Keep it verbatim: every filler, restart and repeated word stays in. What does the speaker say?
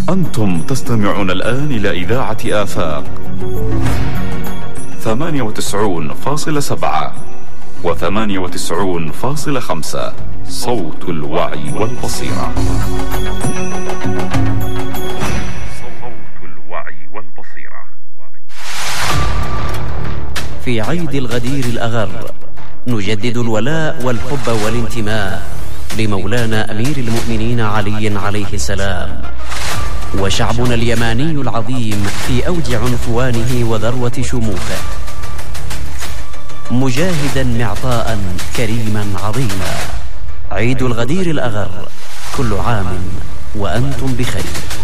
أنتم تستمعون الآن إلى إذاعة آفاق ثمانية وتسعون فاصلة سبعة وثمانية وتسعون فاصلة خمسة، صوت الوعي والبصيرة. صوت الوعي والبصيرة. في عيد الغدير الأغر نجدد الولاء والحب والانتماء لمولانا أمير المؤمنين علي عليه السلام، وشعبنا اليماني العظيم في أوج عنفوانه وذروة شموخه، مجاهدا معطاء كريما عظيما. عيد الغدير الأغر، كل عام وأنتم بخير.